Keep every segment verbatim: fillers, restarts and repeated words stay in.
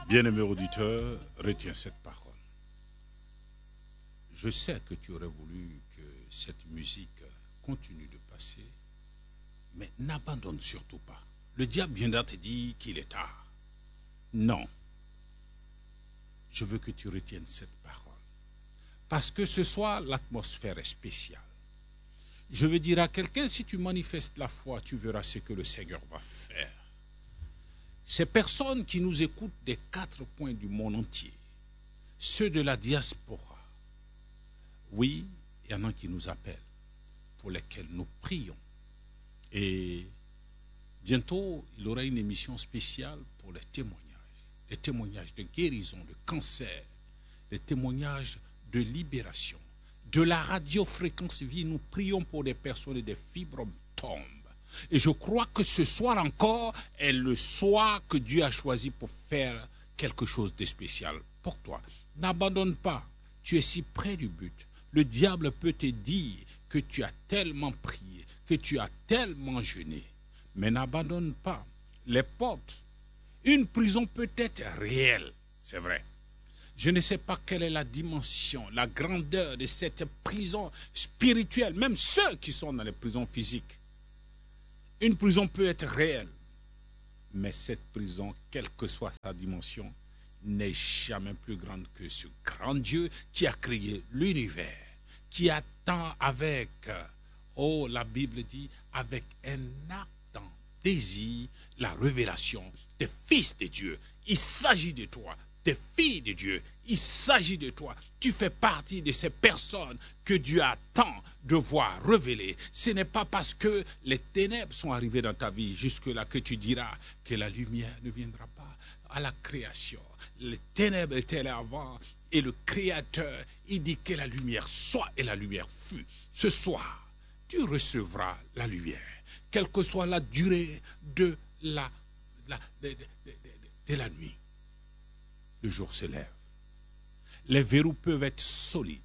Bien-aimé auditeur, retiens cette parole. Je sais que tu aurais voulu que cette musique continue de passer, mais n'abandonne surtout pas. Le diable viendra te dire qu'il est tard. Non. Je veux que tu retiennes cette parole. Parce que ce soir, l'atmosphère est spéciale. Je veux dire à quelqu'un, si tu manifestes la foi, tu verras ce que le Seigneur va faire. Ces personnes qui nous écoutent des quatre coins du monde entier, ceux de la diaspora, oui, il y en a qui nous appellent, pour lesquels nous prions. Et bientôt, il y aura une émission spéciale pour les témoignages. Les témoignages de guérison, de cancer, les témoignages de libération. De la radiofréquence vie, nous prions pour des personnes et des fibromes tombent. Et je crois que ce soir encore est le soir que Dieu a choisi pour faire quelque chose de spécial pour toi. N'abandonne pas, tu es si près du but. Le diable peut te dire que tu as tellement prié, que tu as tellement jeûné. Mais n'abandonne pas. Les portes, une prison peut être réelle, c'est vrai. Je ne sais pas quelle est la dimension, la grandeur de cette prison spirituelle, même ceux qui sont dans les prisons physiques. Une prison peut être réelle, mais cette prison, quelle que soit sa dimension, n'est jamais plus grande que ce grand Dieu qui a créé l'univers, qui attend avec, oh la Bible dit, avec un ardent désir, la révélation des fils de Dieu. Il s'agit de toi, des filles de Dieu. Il s'agit de toi. Tu fais partie de ces personnes que Dieu attend de voir révélées. Ce n'est pas parce que les ténèbres sont arrivées dans ta vie jusque-là que tu diras que la lumière ne viendra pas à la création. Les ténèbres étaient là avant et le Créateur, il dit que la lumière soit et la lumière fut. Ce soir, tu recevras la lumière, quelle que soit la durée de la, la, de, de, de, de, de la nuit. Le jour se lève. Les verrous peuvent être solides.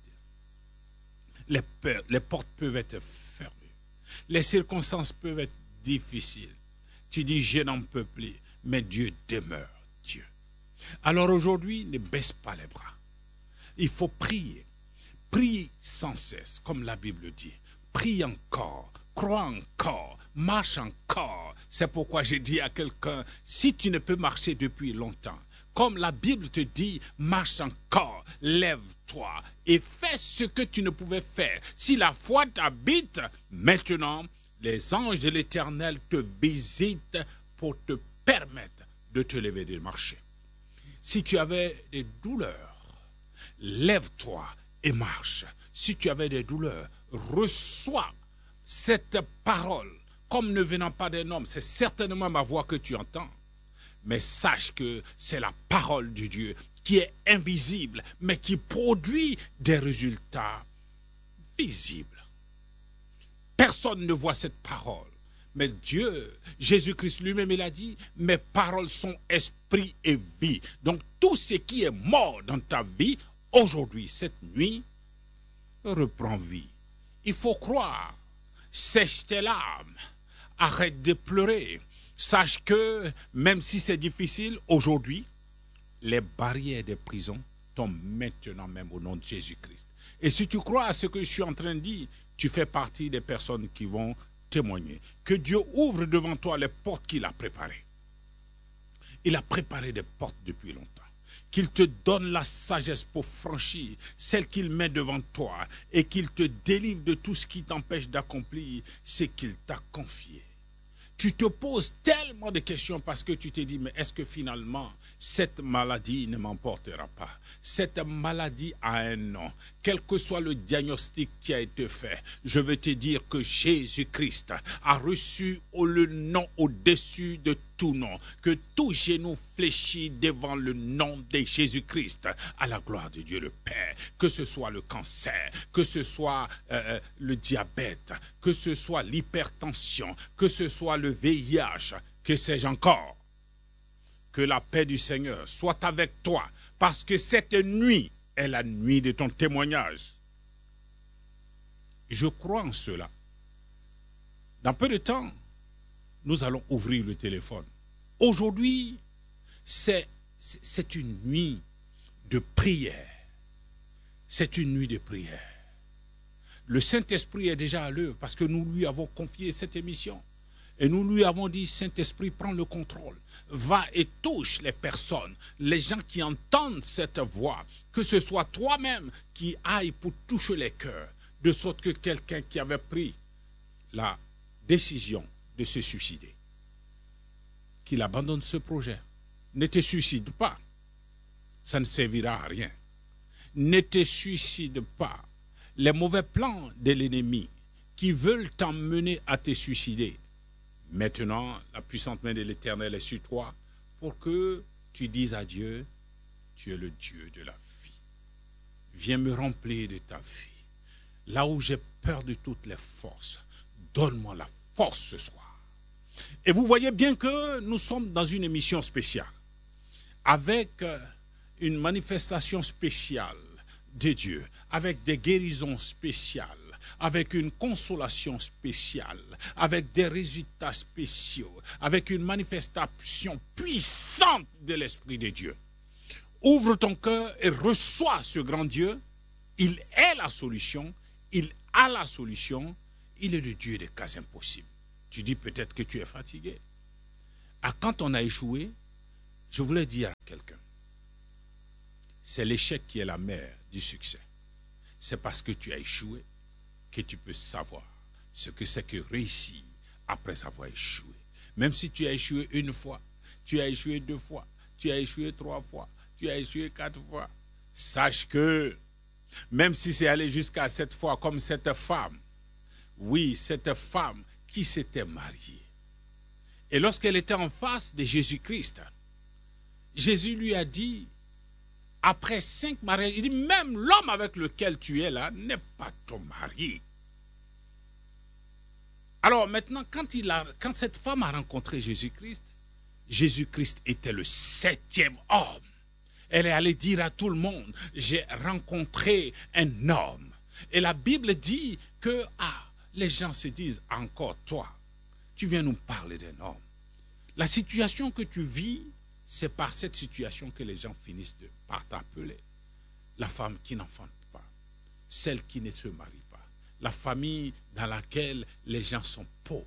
Les, peurs, les portes peuvent être fermées. Les circonstances peuvent être difficiles. Tu dis, je n'en peux plus. Mais Dieu demeure Dieu. Alors aujourd'hui, ne baisse pas les bras. Il faut prier. Prie sans cesse, comme la Bible dit. Prie encore. Crois encore. Marche encore. C'est pourquoi j'ai dit à quelqu'un, si tu ne peux marcher depuis longtemps, comme la Bible te dit, marche encore, lève-toi et fais ce que tu ne pouvais faire. Si la foi t'habite, maintenant, les anges de l'Éternel te visitent pour te permettre de te lever et de marcher. Si tu avais des douleurs, lève-toi et marche. Si tu avais des douleurs, reçois cette parole comme ne venant pas d'un homme. C'est certainement ma voix que tu entends. Mais sache que c'est la parole de Dieu qui est invisible, mais qui produit des résultats visibles. Personne ne voit cette parole. Mais Dieu, Jésus-Christ lui-même, il a dit, mes paroles sont esprit et vie. Donc tout ce qui est mort dans ta vie, aujourd'hui, cette nuit, reprend vie. Il faut croire. Sèche tes larmes. Arrête de pleurer. Sache que, même si c'est difficile, aujourd'hui, les barrières des prisons tombent maintenant même au nom de Jésus-Christ. Et si tu crois à ce que je suis en train de dire, tu fais partie des personnes qui vont témoigner. Que Dieu ouvre devant toi les portes qu'il a préparées. Il a préparé des portes depuis longtemps. Qu'il te donne la sagesse pour franchir celle qu'il met devant toi et qu'il te délivre de tout ce qui t'empêche d'accomplir ce qu'il t'a confié. Tu te poses tellement de questions parce que tu te dis, mais est-ce que finalement, cette maladie ne m'emportera pas? Cette maladie a un nom. Quel que soit le diagnostic qui a été fait, je veux te dire que Jésus-Christ a reçu le nom au-dessus de tout nom. Que tout genou fléchit devant le nom de Jésus-Christ à la gloire de Dieu le Père. Que ce soit le cancer, que ce soit euh, le diabète, que ce soit l'hypertension, que ce soit le V I H, que sais-je encore. Que la paix du Seigneur soit avec toi, parce que cette nuit est la nuit de ton témoignage. Je crois en cela. Dans peu de temps, nous allons ouvrir le téléphone. Aujourd'hui, c'est c'est une nuit de prière. C'est une nuit de prière. Le Saint-Esprit est déjà à l'œuvre parce que nous lui avons confié cette émission. Et nous lui avons dit, Saint-Esprit, prends le contrôle. Va et touche les personnes, les gens qui entendent cette voix. Que ce soit toi-même qui aille pour toucher les cœurs. De sorte que quelqu'un qui avait pris la décision de se suicider, qu'il abandonne ce projet. Ne te suicide pas. Ça ne servira à rien. Ne te suicide pas. Les mauvais plans de l'ennemi qui veulent t'emmener à te suicider. Maintenant, la puissante main de l'Éternel est sur toi pour que tu dises à Dieu, tu es le Dieu de la vie. Viens me remplir de ta vie. Là où j'ai peur de toutes les forces, donne-moi la force ce soir. Et vous voyez bien que nous sommes dans une émission spéciale, avec une manifestation spéciale de Dieu, avec des guérisons spéciales, avec une consolation spéciale, avec des résultats spéciaux, avec une manifestation puissante de l'Esprit de Dieu. Ouvre ton cœur et reçois ce grand Dieu. Il est la solution, il a la solution, il est le Dieu des cas impossibles. Tu dis peut-être que tu es fatigué. Ah, quand on a échoué, je voulais dire à quelqu'un, c'est l'échec qui est la mère du succès. C'est parce que tu as échoué que tu peux savoir ce que c'est que réussir après avoir échoué. Même si tu as échoué une fois, tu as échoué deux fois, tu as échoué trois fois, tu as échoué quatre fois, sache que même si c'est allé jusqu'à sept fois comme cette femme, oui, cette femme qui s'était mariée. Et lorsqu'elle était en face de Jésus-Christ, Jésus lui a dit, après cinq mariages, il dit, même l'homme avec lequel tu es là n'est pas ton mari. Alors maintenant, quand, il a, quand cette femme a rencontré Jésus-Christ, Jésus-Christ était le septième homme. Elle est allée dire à tout le monde, j'ai rencontré un homme. Et la Bible dit que ah, les gens se disent, encore toi, tu viens nous parler d'un homme. La situation que tu vis, c'est par cette situation que les gens finissent de, par t'appeler. La femme qui n'enfante pas, celle qui ne se marie pas, la famille dans laquelle les gens sont pauvres.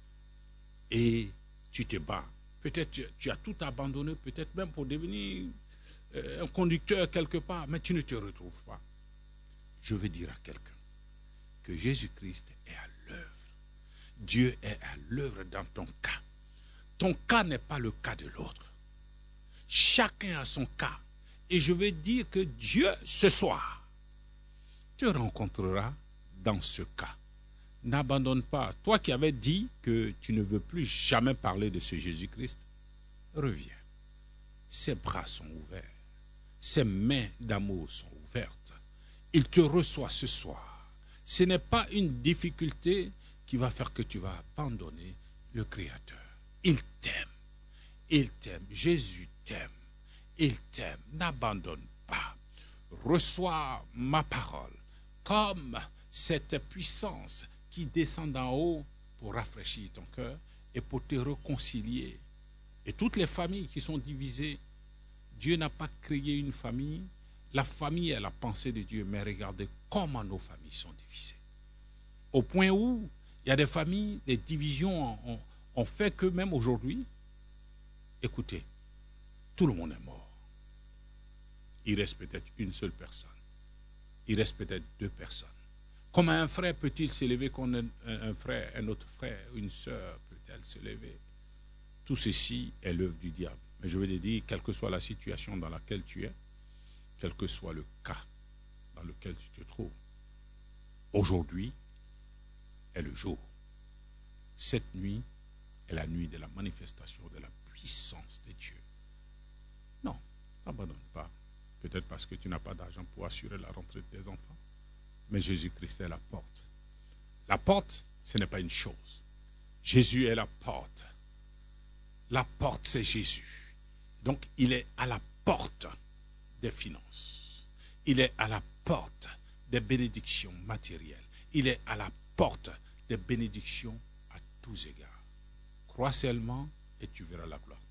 Et tu te bats. Peut-être tu, tu as tout abandonné, peut-être même pour devenir euh, un conducteur quelque part, mais tu ne te retrouves pas. Je veux dire à quelqu'un que Jésus-Christ est à l'œuvre. Dieu est à l'œuvre dans ton cas. Ton cas n'est pas le cas de l'autre. Chacun a son cas. Et je veux dire que Dieu, ce soir, te rencontrera dans ce cas. N'abandonne pas. Toi qui avais dit que tu ne veux plus jamais parler de ce Jésus-Christ, reviens. Ses bras sont ouverts. Ses mains d'amour sont ouvertes. Il te reçoit ce soir. Ce n'est pas une difficulté qui va faire que tu vas abandonner le Créateur. Il t'aime. Il t'aime. Jésus t'aime. Il t'aime. N'abandonne pas. Reçois ma parole comme cette puissance qui descend d'en haut pour rafraîchir ton cœur et pour te réconcilier. Et toutes les familles qui sont divisées, Dieu n'a pas créé une famille. La famille est la pensée de Dieu, mais regardez comment nos familles sont divisées. Au point où il y a des familles, des divisions ont, ont fait que même aujourd'hui, écoutez, tout le monde est mort. Il reste peut-être une seule personne. Il reste peut-être deux personnes. Comment un frère peut-il s'élever contre un, un frère, un autre frère, une sœur peut-elle se lever? Tout ceci est l'œuvre du diable. Mais je veux te dire, quelle que soit la situation dans laquelle tu es, quel que soit le cas dans lequel tu te trouves, aujourd'hui est le jour. Cette nuit est la nuit de la manifestation de la puissance de Dieu. Non, n'abandonne pas. Peut-être parce que tu n'as pas d'argent pour assurer la rentrée de tes enfants. Mais Jésus-Christ est la porte. La porte, ce n'est pas une chose. Jésus est la porte. La porte, c'est Jésus. Donc, il est à la porte des finances. Il est à la porte des bénédictions matérielles. Il est à la porte des bénédictions à tous égards. Crois seulement et tu verras la gloire.